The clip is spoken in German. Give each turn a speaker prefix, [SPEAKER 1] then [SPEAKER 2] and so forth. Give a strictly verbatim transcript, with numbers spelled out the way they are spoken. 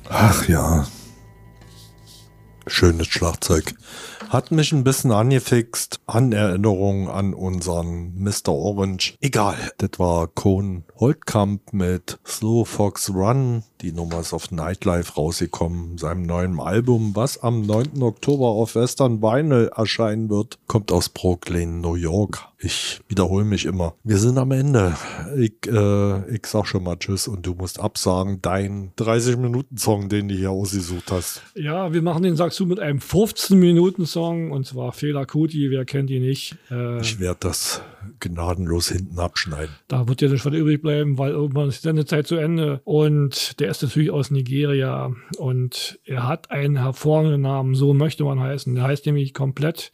[SPEAKER 1] Ach ja, schönes Schlagzeug. Hat mich ein bisschen angefixt an Erinnerungen an unseren Mister Orange. Egal, das war Cohn Holtkamp mit Slow Fox Run. Die Nummer ist auf Nightlife rausgekommen, seinem neuen Album, was am neunten Oktober auf Western Vinyl erscheinen wird. Kommt aus Brooklyn, New York. Ich wiederhole mich immer. Wir sind am Ende. Ich, äh, ich sag schon mal Tschüss und du musst absagen, dein dreißig-Minuten-Song, den du hier ausgesucht hast.
[SPEAKER 2] Ja, wir machen den, sagst du, mit einem fünfzehn-Minuten-Song und zwar Fela Kuti, wer kennt ihn nicht. Äh,
[SPEAKER 1] ich werde das gnadenlos hinten abschneiden.
[SPEAKER 2] Da wird ja nicht was übrig bleiben, weil irgendwann ist die Sendezeit zu Ende und der ist natürlich aus Nigeria und er hat einen hervorragenden Namen, so möchte man heißen. Der heißt nämlich komplett